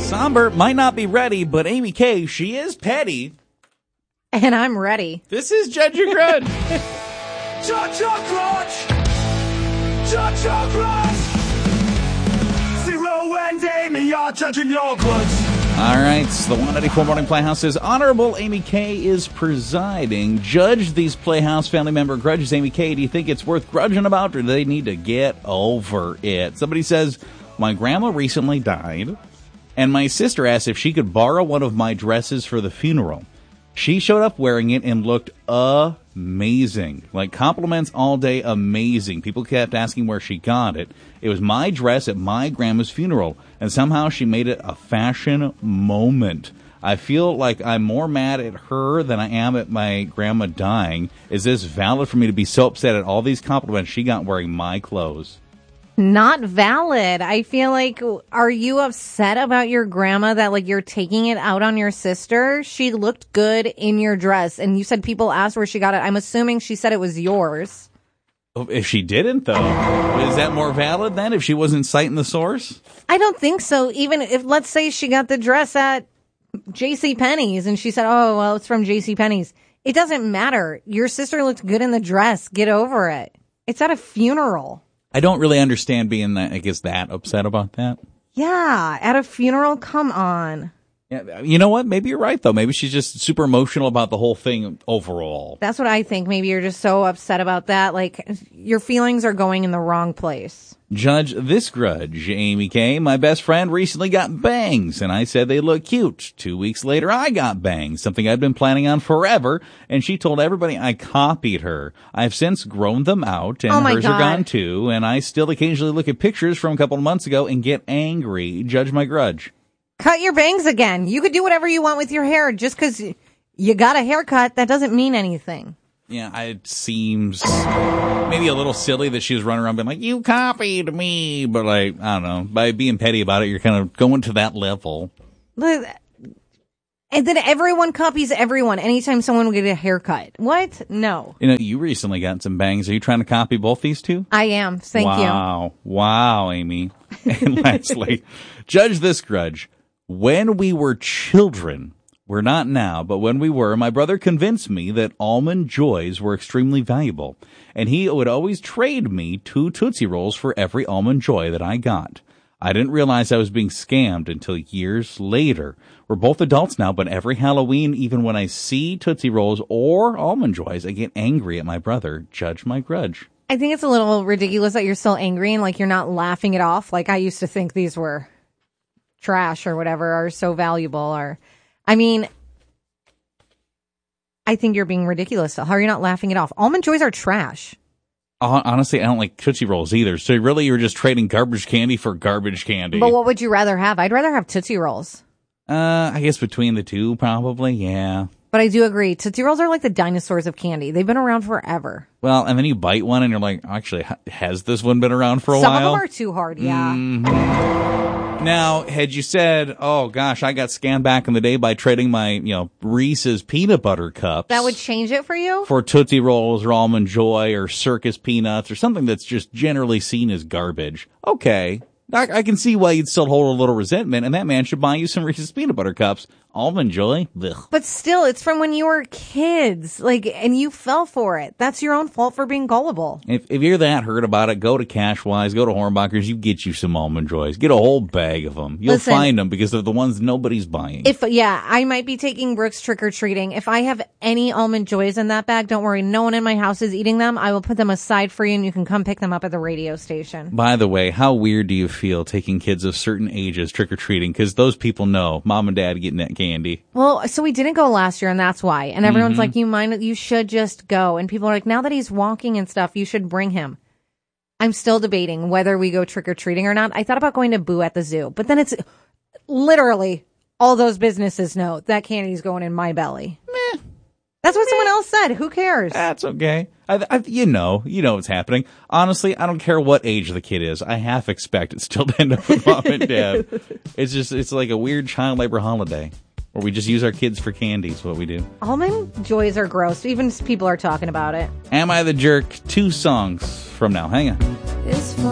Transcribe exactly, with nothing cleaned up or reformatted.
Somber might not be ready, but Amy K, she is petty. And I'm ready. This is Judge Your Grudge. Judge Your Grudge. Judge Your Grudge. Zero and Amy are judging your grudge. All right, the one ninety-four Morning Playhouse's Honorable Amy K is presiding. Judge these Playhouse family member grudges. Amy K, do you think it's worth grudging about, or do they need to get over it? Somebody says, my grandma recently died, and my sister asked if she could borrow one of my dresses for the funeral. She showed up wearing it and looked amazing. Like, compliments all day, amazing. People kept asking where she got it. It was my dress at my grandma's funeral, and somehow she made it a fashion moment. I feel like I'm more mad at her than I am at my grandma dying. Is this valid for me to be so upset at all these compliments she got wearing my clothes? Not valid. I feel like, are you upset about your grandma that, like, you're taking it out on your sister? She looked good in your dress, and you said people asked where she got it. I'm assuming she said it was yours. If she didn't, though, is that more valid then, if she wasn't citing the source? I don't think so. Even if, let's say she got the dress at JCPenney's, and she said, oh, well, it's from JCPenney's. It doesn't matter. Your sister looked good in the dress. Get over it. It's at a funeral. I don't really understand being, that, I guess, that upset about that. Yeah, at a funeral, come on. Yeah, you know what? Maybe you're right, though. Maybe she's just super emotional about the whole thing overall. That's what I think. Maybe you're just so upset about that. Like, your feelings are going in the wrong place. Judge this grudge, Amy K. My best friend recently got bangs, and I said they look cute. Two weeks later, I got bangs, something I'd been planning on forever, and she told everybody I copied her. I've since grown them out, and oh my hers God. are gone too, and I still occasionally look at pictures from a couple of months ago and get angry. Judge my grudge. Cut your bangs again. You could do whatever you want with your hair. Just because you got a haircut, that doesn't mean anything. Yeah, it seems maybe a little silly that she was running around being like, you copied me. But, like, I don't know. By being petty about it, you're kind of going to that level. And then everyone copies everyone anytime someone will get a haircut. What? No. You know, you recently got some bangs. Are you trying to copy both these two? I am. Thank wow. you. Wow. Wow, Amy. And lastly, judge this grudge. When we were children, we're not now, but when we were, my brother convinced me that Almond Joys were extremely valuable, and he would always trade me two Tootsie Rolls for every Almond Joy that I got. I didn't realize I was being scammed until years later. We're both adults now, but every Halloween, even when I see Tootsie Rolls or Almond Joys, I get angry at my brother. Judge my grudge. I think it's a little ridiculous that you're still angry and like you're not laughing it off. Like I used to think these were trash or whatever, or so valuable, or I mean, I think you're being ridiculous. How are you not laughing it off? Almond Joys are trash. Honestly, I don't like Tootsie Rolls either. So really, you're just trading garbage candy for garbage candy. But what would you rather have? I'd rather have Tootsie Rolls. Uh, I guess between the two, probably, yeah. But I do agree. Tootsie Rolls are like the dinosaurs of candy. They've been around forever. Well, and then you bite one and you're like, actually, has this one been around for a Some while? Some of them are too hard, yeah. Mm-hmm. Now, had you said, oh gosh, I got scammed back in the day by trading my, you know, Reese's peanut butter cups. That would change it for you? For Tootsie Rolls or Almond Joy or Circus Peanuts or something that's just generally seen as garbage. Okay. I, I can see why you'd still hold a little resentment, and that man should buy you some Reese's peanut butter cups. Almond Joy? Ugh. But still, it's from when you were kids, like, and you fell for it. That's your own fault for being gullible. If, if you're that hurt about it, go to Cashwise, go to Hornbachers, you get you some Almond Joys. Get a whole bag of them. You'll Listen, find them because they're the ones nobody's buying. If yeah, I might be taking Brooks trick-or-treating. If I have any Almond Joys in that bag, don't worry, no one in my house is eating them. I will put them aside for you, and you can come pick them up at the radio station. By the way, how weird do you feel taking kids of certain ages trick-or-treating? Because those people know mom and dad getting that candy. Well, so we didn't go last year, and that's why. And everyone's mm-hmm. like, you mind, you should just go. And people are like, now that he's walking and stuff, you should bring him. I'm still debating whether we go trick-or-treating or not. I thought about going to Boo at the zoo, but then it's literally all those businesses know that candy's going in my belly. Meh. That's what Meh. someone else said. Who cares? That's okay. I, I, you know, you know what's happening. Honestly, I don't care what age the kid is. I half expect it still to end up with mom and dad. It's just, it's like a weird child labor holiday. Or we just use our kids for candy is what we do. Almond Joys are gross. Even people are talking about it. Am I the Jerk? Two songs from now. Hang on.